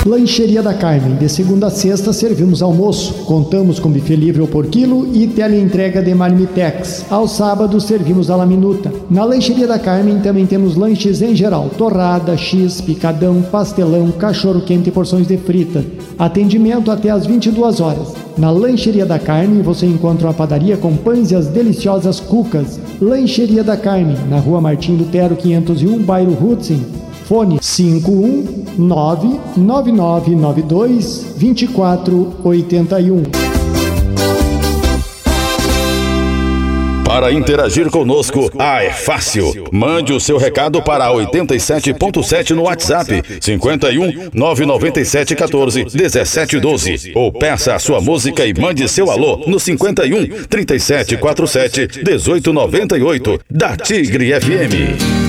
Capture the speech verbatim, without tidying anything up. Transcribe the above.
Lancheria da Carmen, de segunda a sexta servimos almoço. Contamos com buffet livre ou por quilo e teleentrega de Marmitex. Aos sábados servimos a la minuta. Na Lancheria da Carmen também temos lanches em geral: torrada, X, picadão, pastelão, cachorro quente e porções de frita. Atendimento até às vinte e duas horas. Na Lancheria da Carmen você encontra uma padaria com pães e as deliciosas cucas. Lancheria da Carmen, na Rua Martim Lutero quinhentos e um, bairro Hudson. Fone cinco um nove nove nove nove dois dois quatro oito um. Para interagir conosco, ah, é fácil. Mande o seu recado para oitenta e sete ponto sete no WhatsApp cinquenta e um nove nove sete um quatro um sete um dois ou peça a sua música e mande seu alô no cinquenta e um trinta e sete quarenta e sete dezoito noventa e oito da Tigre F M.